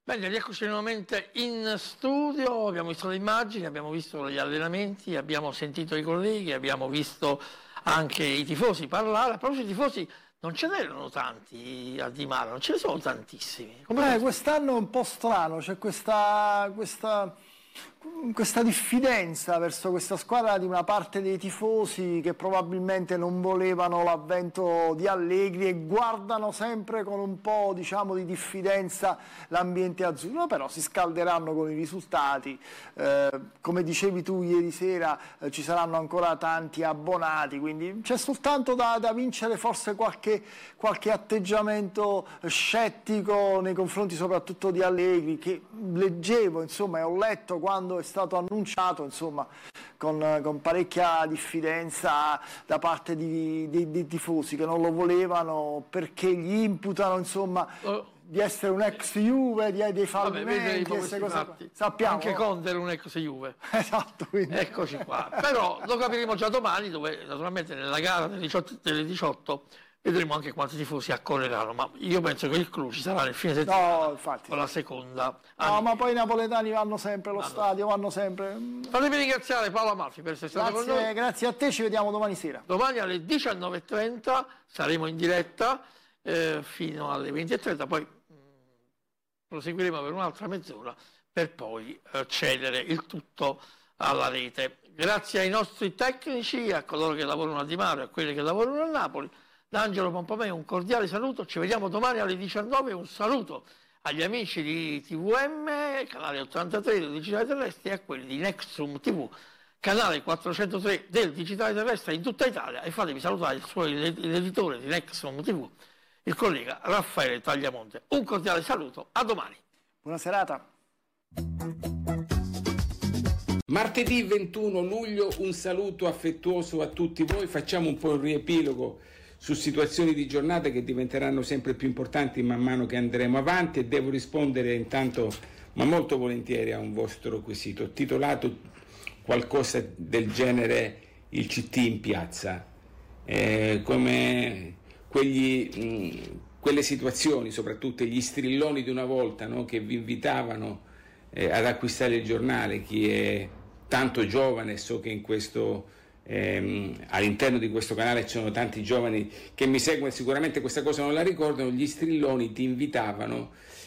Bene, rieccoci nuovamente in studio, abbiamo visto le immagini, abbiamo visto gli allenamenti, abbiamo sentito i colleghi, abbiamo visto anche i tifosi parlare. A proposito dei tifosi, non ce n'erano tanti a Di Mara, non ce ne sono tantissimi. Quest'anno è un po' strano, c'è questa diffidenza verso questa squadra di una parte dei tifosi che probabilmente non volevano l'avvento di Allegri e guardano sempre con un po', diciamo, di diffidenza l'ambiente azzurro, però si scalderanno con i risultati. Come dicevi tu ieri sera, ci saranno ancora tanti abbonati, quindi c'è soltanto da vincere forse qualche atteggiamento scettico nei confronti soprattutto di Allegri, che leggevo, insomma, e ho letto quando è stato annunciato, insomma, con parecchia diffidenza da parte dei tifosi che non lo volevano perché gli imputano, insomma, di essere un ex Juve, dei fallimenti, queste cose qua. Sappiamo, anche Conte era un ex Juve. Esatto, quindi. Eccoci qua. Però lo capiremo già domani, dove naturalmente nella gara delle 18 vedremo anche quanti tifosi accorreranno, ma io penso che il clou ci sarà nel fine settimana, No, infatti. con la seconda. No, ma poi i napoletani vanno sempre allo stadio, vanno sempre. Fatemi ringraziare Paolo Amalfi per essere stato con noi. Grazie a te, ci vediamo domani sera. Domani alle 19:30 saremo in diretta fino alle 20:30, poi proseguiremo per un'altra mezz'ora per poi cedere il tutto alla rete. Grazie ai nostri tecnici, a coloro che lavorano a Di Mara e a quelli che lavorano a Napoli. Da Angelo Pompomei un cordiale saluto, ci vediamo domani alle 19, un saluto agli amici di TVM, canale 83 del Digitale Terrestre, e a quelli di Nexum TV, canale 403 del Digitale Terrestre in tutta Italia, e fatemi salutare l'editore di Nexum TV, il collega Raffaele Tagliamonte. Un cordiale saluto, a domani. Buona serata. Martedì 21 luglio, un saluto affettuoso a tutti voi, facciamo un po' un riepilogo su situazioni di giornata che diventeranno sempre più importanti man mano che andremo avanti, e devo rispondere intanto, ma molto volentieri, a un vostro quesito titolato qualcosa del genere "il CT in piazza", come quelle situazioni, soprattutto gli strilloni di una volta, no, che vi invitavano ad acquistare il giornale. Chi è tanto giovane, so che in questo all'interno di questo canale ci sono tanti giovani che mi seguono e sicuramente questa cosa non la ricordano. Gli strilloni ti invitavano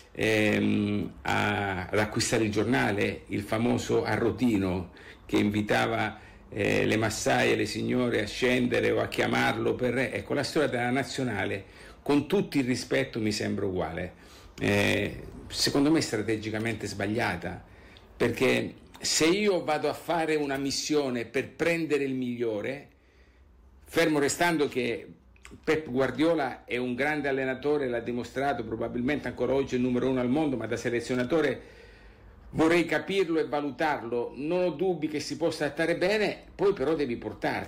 ad acquistare il giornale, il famoso arrotino che invitava le massaie e le signore a scendere o a chiamarlo per... Ecco, la storia della nazionale, con tutto il rispetto, mi sembra uguale. Secondo me strategicamente sbagliata, perché se io vado a fare una missione per prendere il migliore, fermo restando che Pep Guardiola è un grande allenatore, l'ha dimostrato, probabilmente ancora oggi è il numero 1 al mondo, ma da selezionatore vorrei capirlo e valutarlo, non ho dubbi che si possa trattare bene, poi però devi portarti